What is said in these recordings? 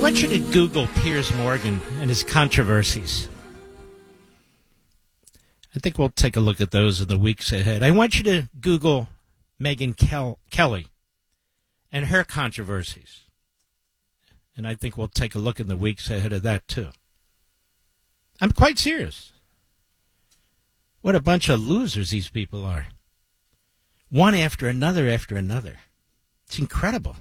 want you to Google Piers Morgan and his controversies. I think we'll take a look at those in the weeks ahead. I want you to Google Megyn Kelly and her controversies. And I think we'll take a look in the weeks ahead of that, too. I'm quite serious. What a bunch of losers these people are. One after another after another. It's incredible.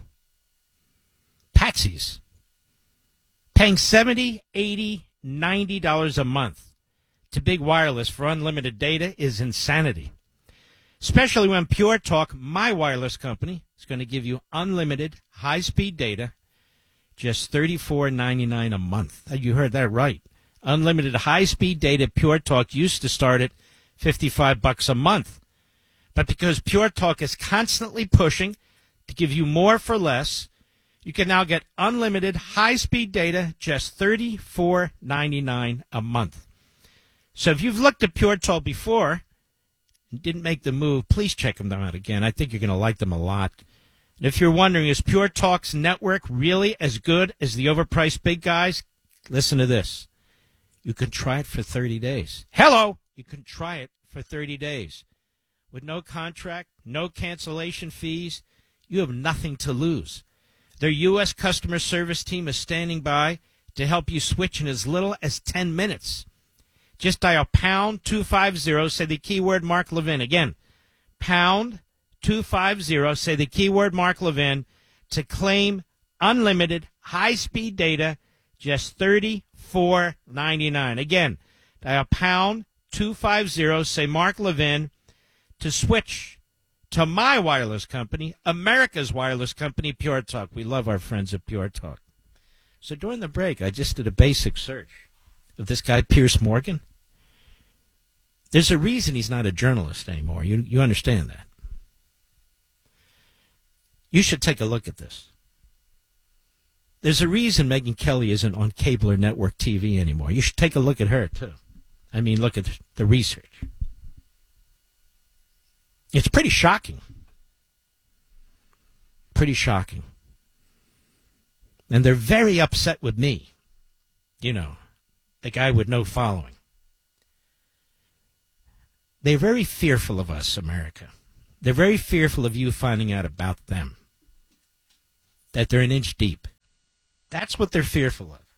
Patsies. Paying $70, $80, $90 a month to Big Wireless for unlimited data is insanity. Especially when Pure Talk, my wireless company, is going to give you unlimited high-speed data, just $34.99 a month. You heard that right. Unlimited high-speed data Pure Talk used to start at $55 a month. But because Pure Talk is constantly pushing to give you more for less, you can now get unlimited high-speed data, just $34.99 a month. So if you've looked at Pure Talk before and didn't make the move, please check them out again. I think you're going to like them a lot. And if you're wondering, is Pure Talk's network really as good as the overpriced big guys? Listen to this. You can try it for 30 days. Hello! You can try it for 30 days. With no contract, no cancellation fees, you have nothing to lose. Their U.S. customer service team is standing by to help you switch in as little as 10 minutes. Just dial pound 250, say the keyword Mark Levin. Again, pound 250, say the keyword Mark Levin to claim unlimited high-speed data, just $34.99. Again, dial pound 250, say Mark Levin to switch to my wireless company, America's wireless company, Pure Talk. We love our friends at Pure Talk. So during the break, I just did a basic search of this guy, Piers Morgan. There's a reason he's not a journalist anymore. You understand that. You should take a look at this. There's a reason Megyn Kelly isn't on cable or network TV anymore. You should take a look at her, too. I mean, look at the research. It's pretty shocking. Pretty shocking. And they're very upset with me. You know, the guy with no following. They're very fearful of us, America. They're very fearful of you finding out about them. That they're an inch deep. That's what they're fearful of.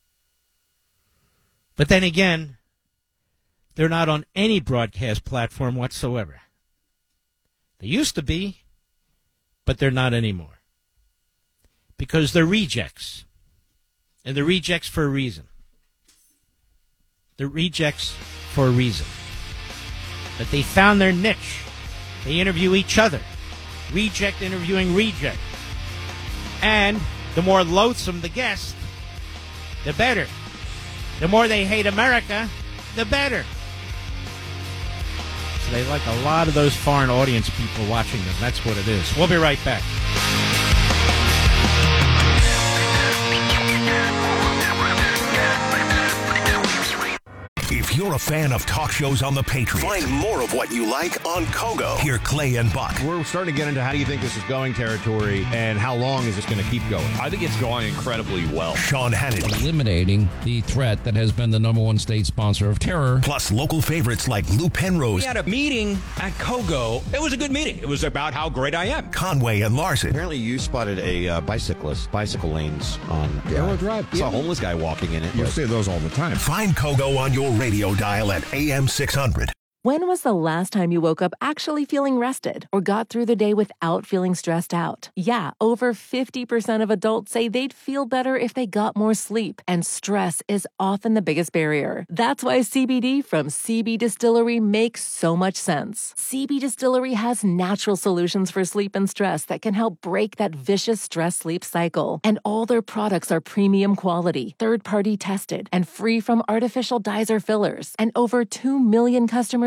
But then again, they're not on any broadcast platform whatsoever. They used to be, but they're not anymore. Because they're rejects. And they're rejects for a reason. They're rejects for a reason. But they found their niche. They interview each other. Reject interviewing reject. And the more loathsome the guest, the better. The more they hate America, the better. So they like a lot of those foreign audience people watching them. That's what it is. We'll be right back. If you're a fan of talk shows on the Patriot, find more of what you like on Kogo. Hear Clay and Buck. We're starting to get into how do you think this is going territory and how long is this going to keep going? I think it's going incredibly well. Sean Hannity. Eliminating the threat that has been the number one state sponsor of terror. Plus local favorites like Lou Penrose. We had a meeting at Kogo. It was a good meeting. It was about how great I am. Conway and Larson. Apparently you spotted a bicycle lanes on Arrow Drive. Saw a homeless guy walking in it. You see those all the time. Find Kogo on your radio dial at AM 600. When was the last time you woke up actually feeling rested or got through the day without feeling stressed out? Yeah, over 50% of adults say they'd feel better if they got more sleep, and stress is often the biggest barrier. That's why CBD from CB Distillery makes so much sense. CB Distillery has natural solutions for sleep and stress that can help break that vicious stress-sleep cycle. And all their products are premium quality, third-party tested, and free from artificial dyes or fillers. And over 2 million customers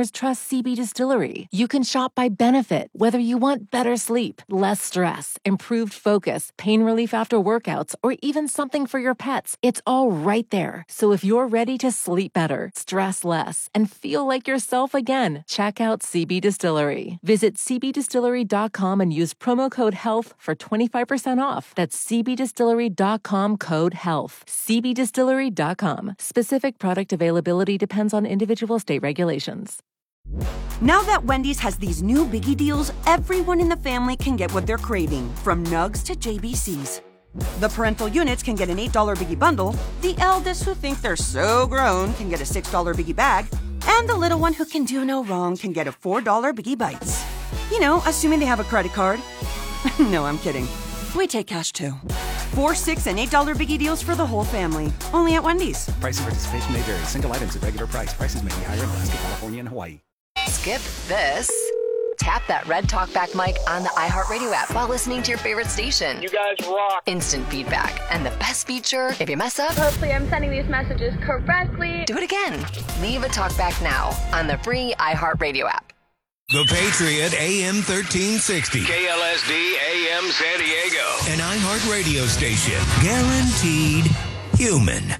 just trust CB Distillery. You can shop by benefit, whether you want better sleep, less stress, improved focus, pain relief after workouts, or even something for your pets. It's all right there. So if you're ready to sleep better, stress less, and feel like yourself again, check out CB Distillery. Visit cbdistillery.com and use promo code HEALTH for 25% off. That's cbdistillery.com, code HEALTH. cbdistillery.com. Specific product availability depends on individual state regulations. Now that Wendy's has these new biggie deals, everyone in the family can get what they're craving, from nugs to JBCs. The parental units can get an $8 biggie bundle, the eldest who think they're so grown can get a $6 biggie bag, and the little one who can do no wrong can get a $4 biggie bites. You know, assuming they have a credit card. No, I'm kidding. We take cash too. $4, $6, and $8 biggie deals for the whole family. Only at Wendy's. Price and participation may vary. Single items at regular price. Prices may be higher in Alaska, California, and Hawaii. Skip this. Tap that red talkback mic on the iHeartRadio app while listening to your favorite station. You guys rock. Instant feedback. And the best feature, if you mess up, hopefully I'm sending these messages correctly. Do it again. Leave a talkback now on the free iHeartRadio app. The Patriot AM 1360. KLSD AM San Diego. An iHeart radio station. Guaranteed human.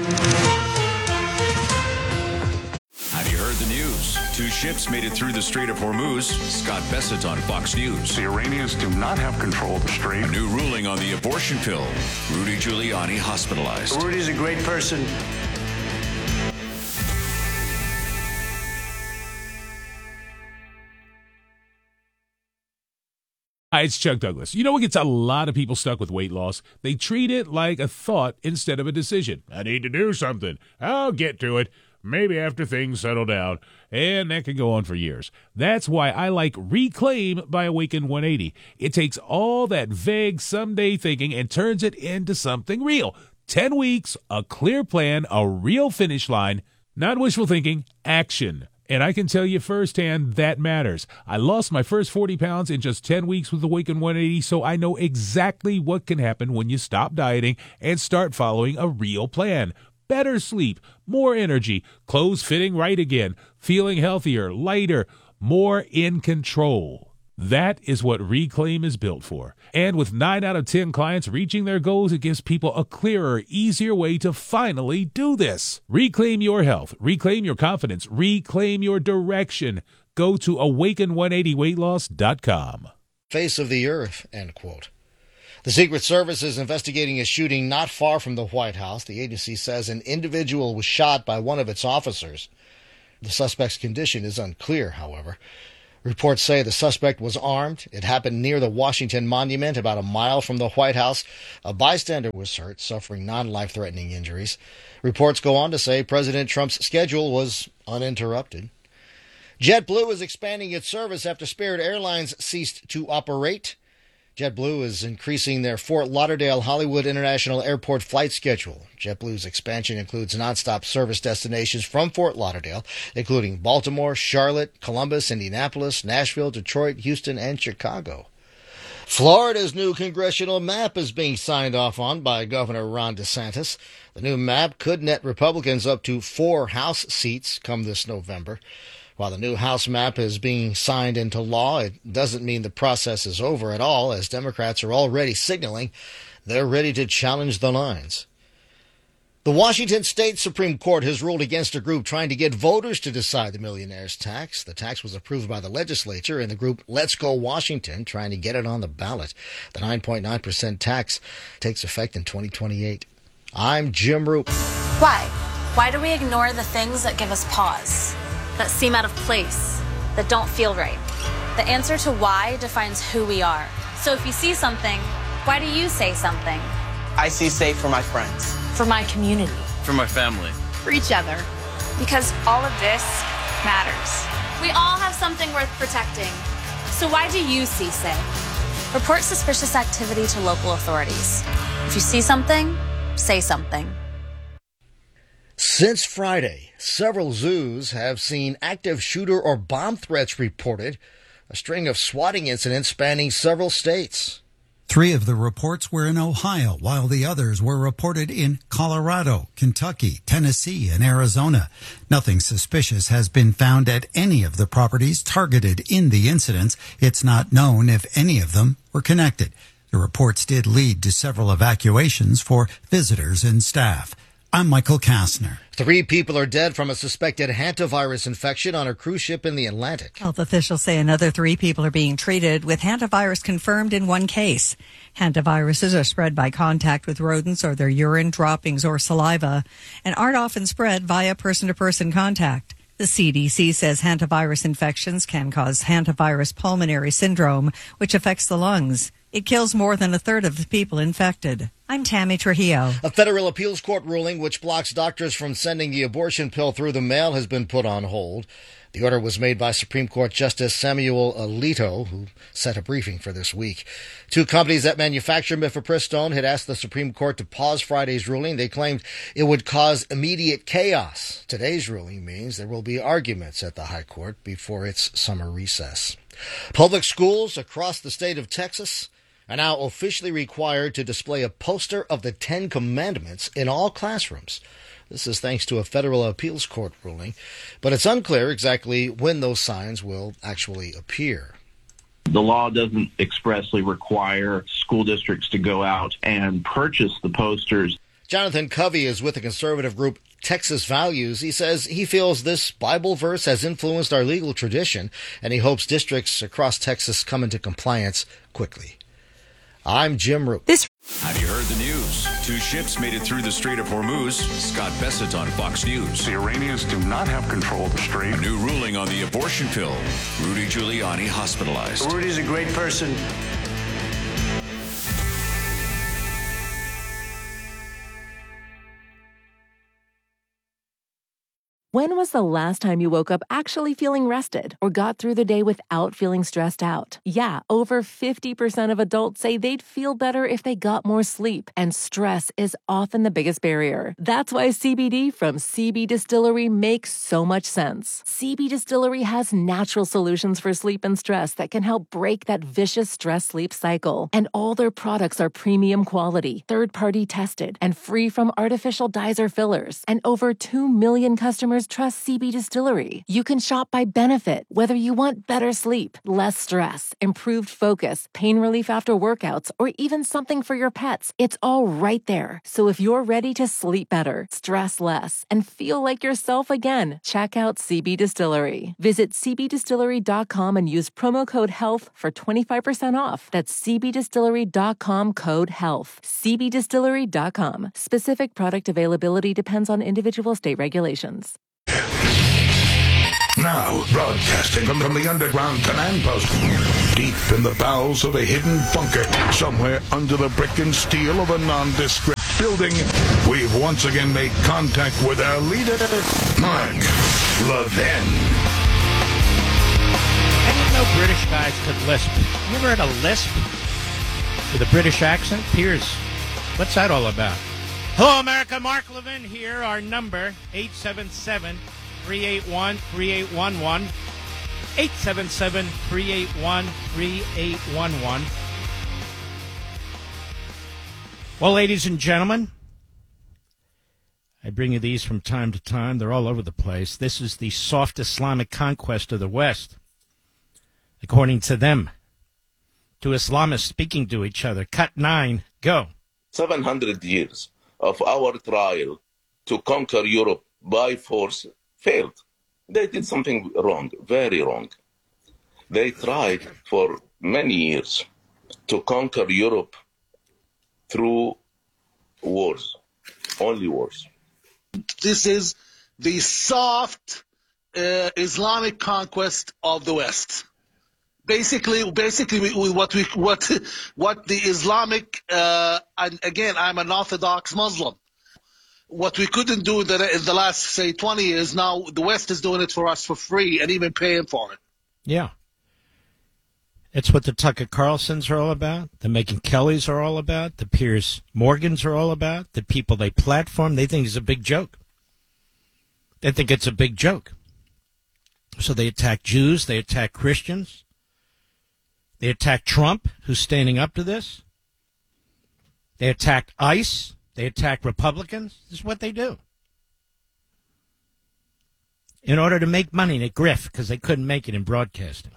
Have you heard the news? 2 ships made it through the Strait of Hormuz. Scott Bessett on Fox News. The Iranians do not have control of the strait. A new ruling on the abortion pill. Rudy Giuliani hospitalized. Rudy's a great person. Hi, it's Chuck Douglas. You know what gets a lot of people stuck with weight loss? They treat it like a thought instead of a decision. I need to do something. I'll get to it. Maybe after things settle down. And that can go on for years. That's why I like Reclaim by Awaken 180. It takes all that vague someday thinking and turns it into something real. 10 weeks, a clear plan, a real finish line. Not wishful thinking, action. And I can tell you firsthand that matters. I lost my first 40 pounds in just 10 weeks with Awaken 180, so I know exactly what can happen when you stop dieting and start following a real plan. Better sleep, more energy, clothes fitting right again, feeling healthier, lighter, more in control. That is what Reclaim is built for. And with 9 out of 10 clients reaching their goals, it gives people a clearer, easier way to finally do this. Reclaim your health. Reclaim your confidence. Reclaim your direction. Go to awaken180weightloss.com. Face of the earth, end quote. The Secret Service is investigating a shooting not far from the White House. The agency says an individual was shot by one of its officers. The suspect's condition is unclear, however. Reports say the suspect was armed. It happened near the Washington Monument, about a mile from the White House. A bystander was hurt, suffering non-life-threatening injuries. Reports go on to say President Trump's schedule was uninterrupted. JetBlue is expanding its service after Spirit Airlines ceased to operate. JetBlue is increasing their Fort Lauderdale Hollywood International Airport flight schedule. JetBlue's expansion includes nonstop service destinations from Fort Lauderdale, including Baltimore, Charlotte, Columbus, Indianapolis, Nashville, Detroit, Houston, and Chicago. Florida's new congressional map is being signed off on by Governor Ron DeSantis. The new map could net Republicans up to 4 House seats come this November. While the new House map is being signed into law, it doesn't mean the process is over at all, as Democrats are already signaling they're ready to challenge the lines. The Washington State Supreme Court has ruled against a group trying to get voters to decide the millionaire's tax. The tax was approved by the legislature and the group Let's Go Washington trying to get it on the ballot. The 9.9% tax takes effect in 2028. I'm Jim Roop. Why? Why do we ignore the things that give us pause? That seem out of place, that don't feel right? The answer to why defines who we are. So if you see something, why do you say something? I see safe for my friends. For my community. For my family. For each other. Because all of this matters. We all have something worth protecting. So why do you see safe? Report suspicious activity to local authorities. If you see something, say something. Since Friday, several zoos have seen active shooter or bomb threats reported, a string of swatting incidents spanning several states. 3 of the reports were in Ohio, while the others were reported in Colorado, Kentucky, Tennessee, and Arizona. Nothing suspicious has been found at any of the properties targeted in the incidents. It's not known if any of them were connected. The reports did lead to several evacuations for visitors and staff. I'm Michael Kastner. 3 people are dead from a suspected hantavirus infection on a cruise ship in the Atlantic. Health officials say another 3 people are being treated with hantavirus confirmed in 1 case. Hantaviruses are spread by contact with rodents or their urine, droppings, or saliva, and aren't often spread via person-to-person contact. The CDC says hantavirus infections can cause hantavirus pulmonary syndrome, which affects the lungs. It kills more than a third of the people infected. I'm Tammy Trujillo. A federal appeals court ruling which blocks doctors from sending the abortion pill through the mail has been put on hold. The order was made by Supreme Court Justice Samuel Alito, who set a briefing for this week. 2 companies that manufacture mifepristone had asked the Supreme Court to pause Friday's ruling. They claimed it would cause immediate chaos. Today's ruling means there will be arguments at the High Court before its summer recess. Public schools across the state of Texas are now officially required to display a poster of the 10 Commandments in all classrooms. This is thanks to a federal appeals court ruling, but it's unclear exactly when those signs will actually appear. The law doesn't expressly require school districts to go out and purchase the posters. Jonathan Covey is with the conservative group Texas Values. He says he feels this Bible verse has influenced our legal tradition, and he hopes districts across Texas come into compliance quickly. I'm Jim Root. Have you heard the news? 2 ships made it through the Strait of Hormuz. Scott Bessett on Fox News. The Iranians do not have control of the strait. A new ruling on the abortion pill. Rudy Giuliani hospitalized. Rudy's a great person. When was the last time you woke up actually feeling rested or got through the day without feeling stressed out? Yeah, over 50% of adults say they'd feel better if they got more sleep, and stress is often the biggest barrier. That's why CBD from CB Distillery makes so much sense. CB Distillery has natural solutions for sleep and stress that can help break that vicious stress-sleep cycle. And all their products are premium quality, third-party tested, and free from artificial dyes or fillers. And over 2 million customers trust CB Distillery. You can shop by benefit, whether you want better sleep, less stress, improved focus, pain relief after workouts, or even something for your pets. It's all right there. So if you're ready to sleep better, stress less, and feel like yourself again, check out CB Distillery. Visit cbdistillery.com and use promo code HEALTH for 25% off. That's cbdistillery.com code HEALTH. cbdistillery.com. Specific product availability depends on individual state regulations. Now, broadcasting from the underground command post, deep in the bowels of a hidden bunker, somewhere under the brick and steel of a nondescript building, we've once again made contact with our leader, Mark Levin. I didn't know British guys could lisp. You ever heard a lisp with a British accent? Piers, what's that all about? Hello, America. Mark Levin here. Our number, 877-381-3811. 877-381-3811. Well, ladies and gentlemen, I bring you these from time to time. They're all over the place. This is the soft Islamic conquest of the West, according to them. To Islamists speaking to each other. Cut 9. Go. 700 years of our trial to conquer Europe by force failed. They did something wrong, very wrong. They tried for many years to conquer Europe through wars, only wars. This is the soft Islamic conquest of the West. Basically, what the Islamic and again, I'm an Orthodox Muslim. What we couldn't do in the last, say, 20 years, now the West is doing it for us for free and even paying for it. Yeah. It's what the Tucker Carlsons are all about, the Megyn Kellys are all about, the Piers Morgans are all about, the people they platform. They think it's a big joke. They think it's a big joke. So they attack Jews, they attack Christians, they attack Trump, who's standing up to this. They attacked ICE. They attack Republicans. This is what they do. In order to make money, they grift because they couldn't make it in broadcasting.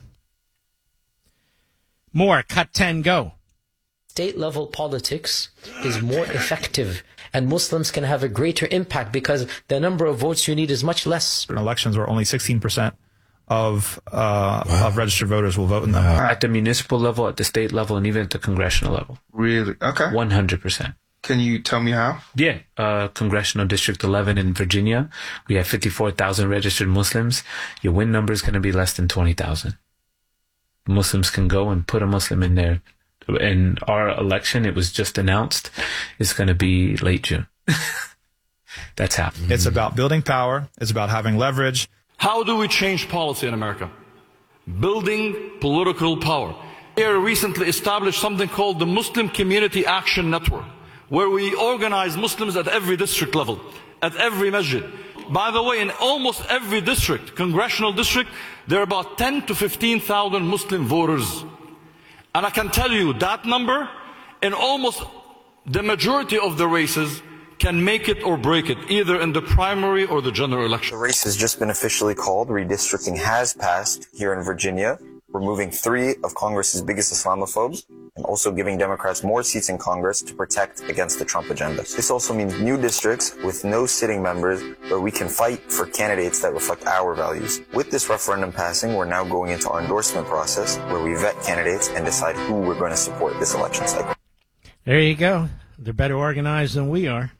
More, cut 10, go. State-level politics is more effective, and Muslims can have a greater impact because the number of votes you need is much less. In elections where only 16% of registered voters will vote in them. At the municipal level, at the state level, and even at the congressional level. Really? Okay. 100%. Can you tell me how? Yeah. Congressional District 11 in Virginia, we have 54,000 registered Muslims. Your win number is going to be less than 20,000. Muslims can go and put a Muslim in there. In our election, it was just announced, it's going to be late June. That's happening. It's about building power. It's about having leverage. How do we change policy in America? Building political power. We recently established something called the Muslim Community Action Network, where we organize Muslims at every district level, at every masjid. By the way, in almost every district, congressional district, there are about 10 to 15,000 Muslim voters. And I can tell you that number, in almost the majority of the races, can make it or break it, either in the primary or the general election. The race has just been officially called. Redistricting has passed here in Virginia, removing 3 of Congress's biggest Islamophobes and also giving Democrats more seats in Congress to protect against the Trump agenda. This also means new districts with no sitting members where we can fight for candidates that reflect our values. With this referendum passing, we're now going into our endorsement process where we vet candidates and decide who we're going to support this election cycle. There you go. They're better organized than we are.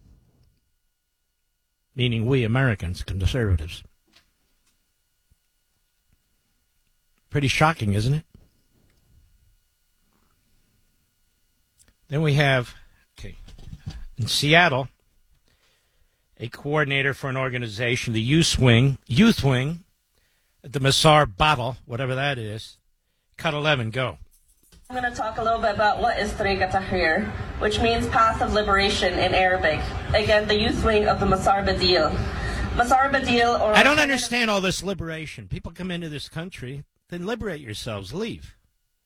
Meaning we Americans, conservatives. Pretty shocking, isn't it? Then we have, in Seattle, a coordinator for an organization, the Youth Wing, at the Masar Battle, whatever that is. Cut 11, go. I'm going to talk a little bit about what is Tariq Tahrir, which means path of liberation in Arabic. Again, the youth wing of the Masar Badil. Masar Badil, or... I don't understand all this liberation. People come into this country, then liberate yourselves. Leave.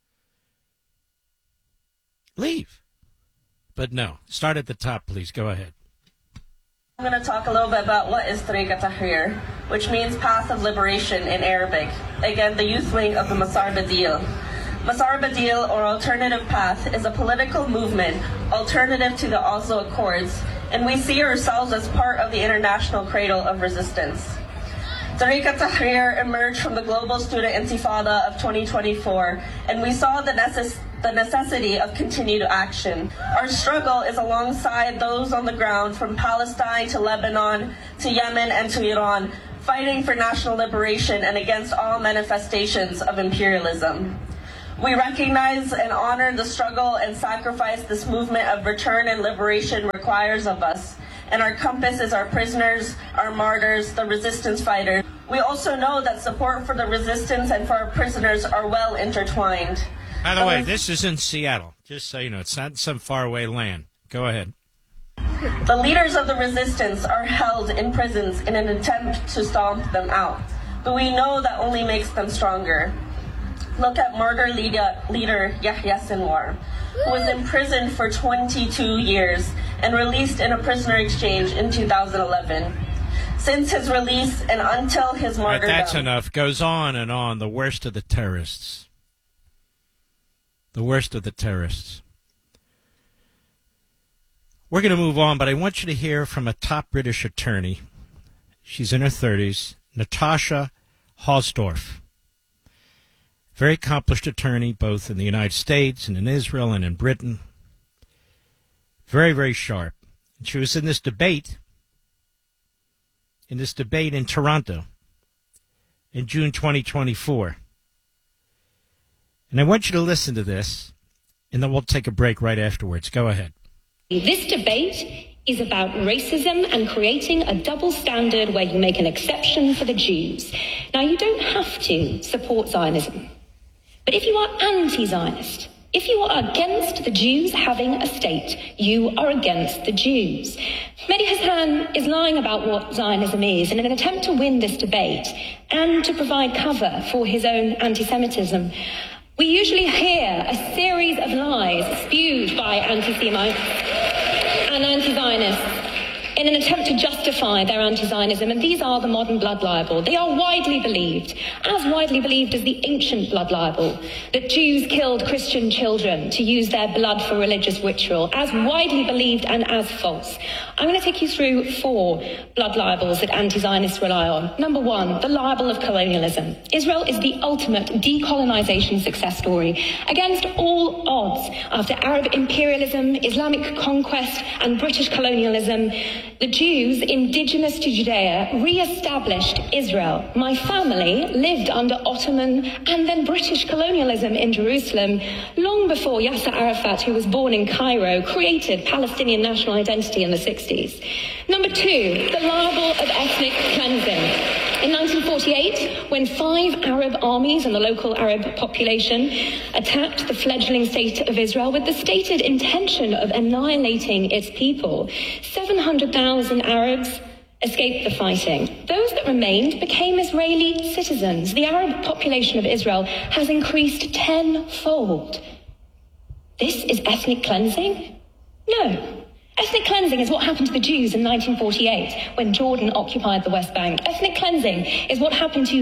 Leave. But no. Start at the top, please. Go ahead. I'm going to talk a little bit about what is Tariq Tahrir, which means path of liberation in Arabic. Again, the youth wing of the Masar Badil. Masar Badil, or Alternative Path, is a political movement alternative to the Oslo Accords, and we see ourselves as part of the international cradle of resistance. Tariq Tahrir emerged from the global student intifada of 2024, and we saw the necessity of continued action. Our struggle is alongside those on the ground from Palestine to Lebanon to Yemen and to Iran, fighting for national liberation and against all manifestations of imperialism. We recognize and honor the struggle and sacrifice this movement of return and liberation requires of us. And our compass is our prisoners, our martyrs, the resistance fighters. We also know that support for the resistance and for our prisoners are well intertwined. By the way, this is in Seattle, just so you know. It's not some faraway land. Go ahead. The leaders of the resistance are held in prisons in an attempt to stomp them out. But we know that only makes them stronger. Look at martyr leader Yahya Sinwar, who was imprisoned for 22 years and released in a prisoner exchange in 2011. Since his release and until his martyrdom... That's enough. Goes on and on. The worst of the terrorists. The worst of the terrorists. We're going to move on, but I want you to hear from a top British attorney. She's in her 30s, Natasha Hausdorff. Very accomplished attorney, both in the United States and in Israel and in Britain. Very, very sharp. And she was in this debate in Toronto in June 2024. And I want you to listen to this, and then we'll take a break right afterwards. Go ahead. This debate is about racism and creating a double standard where you make an exception for the Jews. Now, you don't have to support Zionism. But if you are anti-Zionist, if you are against the Jews having a state, you are against the Jews. Mehdi Hasan is lying about what Zionism is in an attempt to win this debate and to provide cover for his own anti-Semitism. We usually hear a series of lies spewed by anti-Semites and anti-Zionists in an attempt to justify their anti-Zionism, and these are the modern blood libel. They are widely believed as the ancient blood libel, that Jews killed Christian children to use their blood for religious ritual, as widely believed and as false. I'm going to take you through 4 blood libels that anti-Zionists rely on. Number 1, the libel of colonialism. Israel is the ultimate decolonization success story. Against all odds, after Arab imperialism, Islamic conquest, and British colonialism, the Jews indigenous to Judea re-established Israel. My family lived under Ottoman and then British colonialism in Jerusalem long before Yasser Arafat, who was born in Cairo, created Palestinian national identity in the 60s. Number 2, the libel of ethnic cleansing. In 1948, when 5 Arab armies and the local Arab population attacked the fledgling state of Israel with the stated intention of annihilating its people, 700,000 Arabs escaped the fighting. Those that remained became Israeli citizens. The Arab population of Israel has increased tenfold. This is ethnic cleansing? No. Ethnic cleansing is what happened to the Jews in 1948 when Jordan occupied the West Bank. Ethnic cleansing is what happened to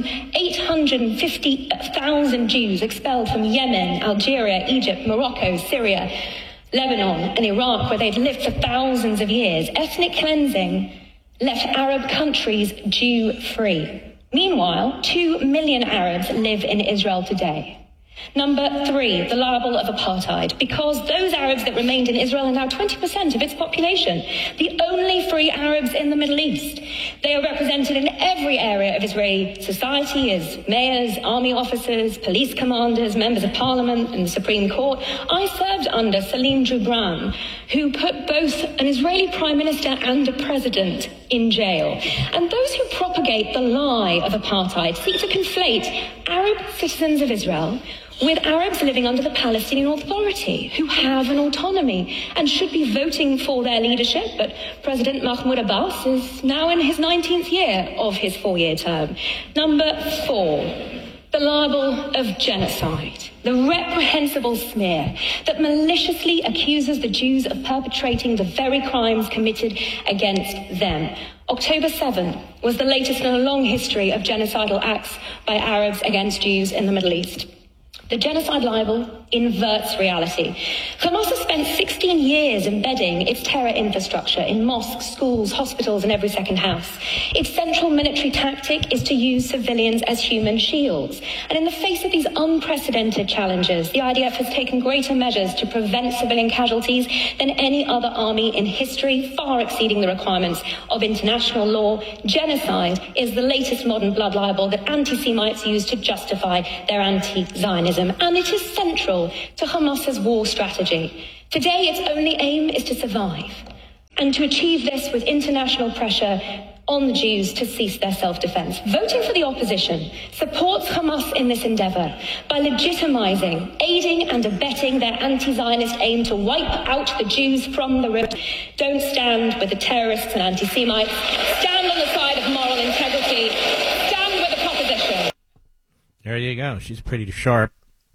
850,000 Jews expelled from Yemen, Algeria, Egypt, Morocco, Syria, Lebanon, and Iraq, where they'd lived for thousands of years. Ethnic cleansing left Arab countries Jew-free. Meanwhile, 2 million Arabs live in Israel today. Number 3, the libel of apartheid. Because those Arabs that remained in Israel are now 20% of its population, the only free Arabs in the Middle East. They are represented in every area of Israeli society as mayors, army officers, police commanders, members of parliament and the Supreme Court. I served under Salim Gibran, who put both an Israeli prime minister and a president in jail. And those who propagate the lie of apartheid seek to conflate Arab citizens of Israel with Arabs living under the Palestinian Authority, who have an autonomy and should be voting for their leadership. But President Mahmoud Abbas is now in his 19th year of his 4-year term. Number 4, the libel of genocide. The reprehensible smear that maliciously accuses the Jews of perpetrating the very crimes committed against them. October 7 was the latest in a long history of genocidal acts by Arabs against Jews in the Middle East. The genocide libel inverts reality. Hamas has spent 16 years embedding its terror infrastructure in mosques, schools, hospitals, and every second house. Its central military tactic is to use civilians as human shields. And in the face of these unprecedented challenges, the IDF has taken greater measures to prevent civilian casualties than any other army in history, far exceeding the requirements of international law. Genocide is the latest modern blood libel that anti-Semites use to justify their anti-Zionism. And it is central to Hamas's war strategy. Today, its only aim is to survive, and to achieve this with international pressure on the Jews to cease their self-defense. Voting for the opposition supports Hamas in this endeavor by legitimizing, aiding and abetting their anti-Zionist aim to wipe out the Jews from the river. Don't stand with the terrorists and anti-Semites. Stand on the side of moral integrity. Stand with the proposition. There you go. She's pretty sharp.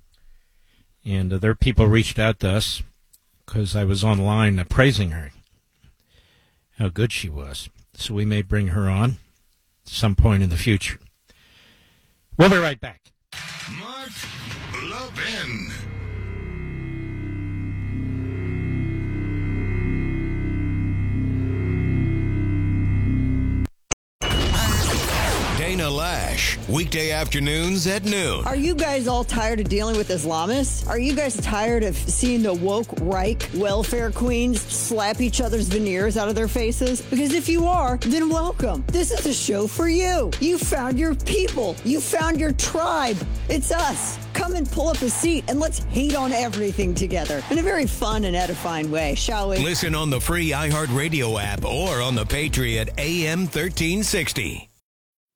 And other people reached out to us because I was online praising her, how good she was. So we may bring her on at some point in the future. We'll be right back. Mark Levin. Dana Lash, weekday afternoons at noon. Are you guys all tired of dealing with Islamists? Are you guys tired of seeing the woke Reich welfare queens slap each other's veneers out of their faces? Because if you are, then welcome. This is a show for you. You found your people. You found your tribe. It's us. Come and pull up a seat and let's hate on everything together in a very fun and edifying way, shall we? Listen on the free iHeartRadio app or on the Patriot AM 1360.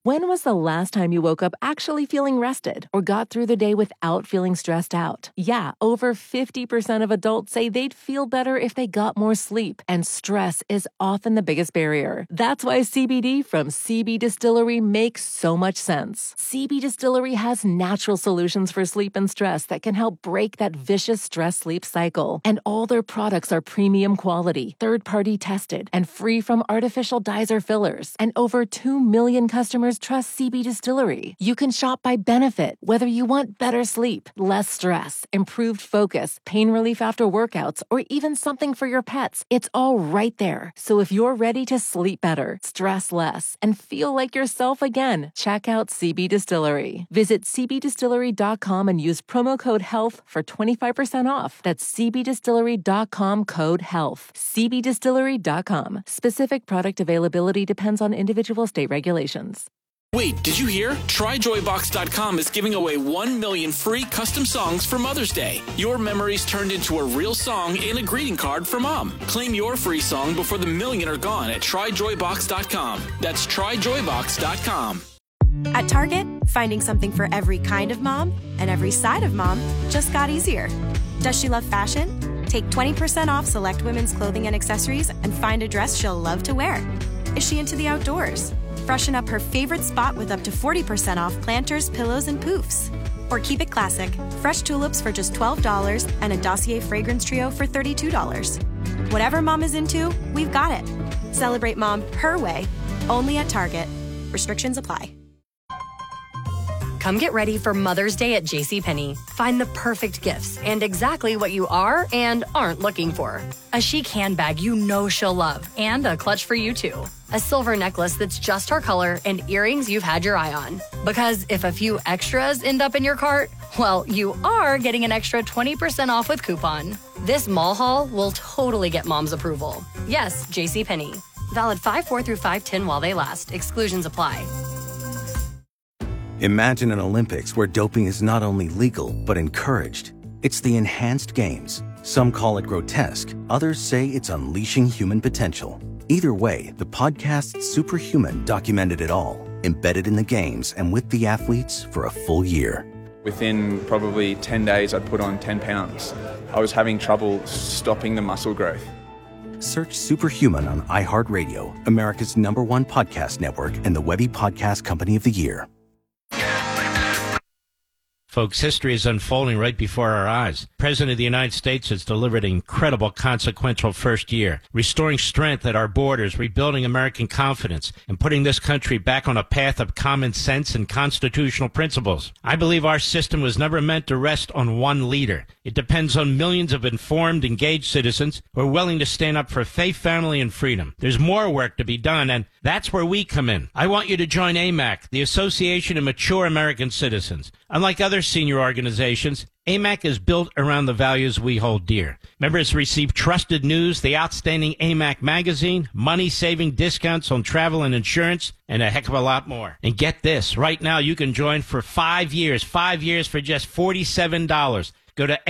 When was the last time you woke up actually feeling rested or got through the day without feeling stressed out? Yeah, over 50% of adults say they'd feel better if they got more sleep, and stress is often the biggest barrier. That's why CBD from CB Distillery makes so much sense. CB Distillery has natural solutions for sleep and stress that can help break that vicious stress-sleep cycle. And all their products are premium quality, third-party tested, and free from artificial dyes or fillers. And over 2 million customers trust CB Distillery. You can shop by benefit, whether you want better sleep, less stress, improved focus, pain relief after workouts, or even something for your pets. It's all right there. So if you're ready to sleep better, stress less, and feel like yourself again, check out CB Distillery. Visit cbdistillery.com and use promo code HEALTH for 25% off. That's cbdistillery.com, code HEALTH. cbdistillery.com. Specific product availability depends on individual state regulations. Wait, did you hear? TryJoyBox.com is giving away 1 million free custom songs for Mother's Day. Your memories turned into a real song and a greeting card for Mom. Claim your free song before the million are gone at TryJoyBox.com. That's TryJoyBox.com. At Target, finding something for every kind of mom and every side of mom just got easier. Does she love fashion? Take 20% off select women's clothing and accessories and find a dress she'll love to wear. Is she into the outdoors? Freshen up her favorite spot with up to 40% off planters, pillows, and poofs. Or keep it classic. Fresh tulips for just $12 and a Dossier fragrance trio for $32. Whatever mom is into, we've got it. Celebrate mom her way, only at Target. Restrictions apply. Come get ready for Mother's Day at JCPenney. Find the perfect gifts and exactly what you are and aren't looking for. A chic handbag you know she'll love and a clutch for you too. A silver necklace that's just her color and earrings you've had your eye on. Because if a few extras end up in your cart, well, you are getting an extra 20% off with coupon. This mall haul will totally get mom's approval. Yes, JCPenney. Valid 5/4 through 5/10 while they last. Exclusions apply. Imagine an Olympics where doping is not only legal, but encouraged. It's the Enhanced Games. Some call it grotesque, others say it's unleashing human potential. Either way, the podcast Superhuman documented it all, embedded in the games and with the athletes for a full year. Within probably 10 days, I'd put on 10 pounds. I was having trouble stopping the muscle growth. Search Superhuman on iHeartRadio, America's #1 podcast network and the Webby Podcast Company of the Year. Folks, history is unfolding right before our eyes. The President of the United States has delivered an incredible, consequential first year, restoring strength at our borders, rebuilding American confidence, and putting this country back on a path of common sense and constitutional principles. I believe our system was never meant to rest on one leader. It depends on millions of informed, engaged citizens who are willing to stand up for faith, family, and freedom. There's more work to be done, and that's where we come in. I want you to join AMAC, the Association of Mature American Citizens. Unlike other senior organizations, AMAC is built around the values we hold dear. Members receive trusted news, the outstanding AMAC magazine, money-saving discounts on travel and insurance, and a heck of a lot more. And get this, right now you can join for 5 years for just $47. Go to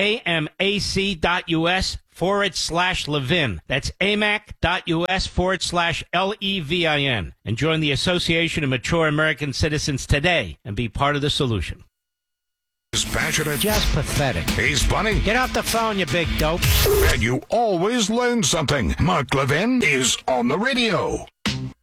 amac.us/Levin. That's amac.us/LEVIN. And join the Association of Mature American Citizens today and be part of the solution. He's passionate. Just pathetic. He's funny. Get off the phone, you big dope. And you always learn something. Mark Levin is on the radio.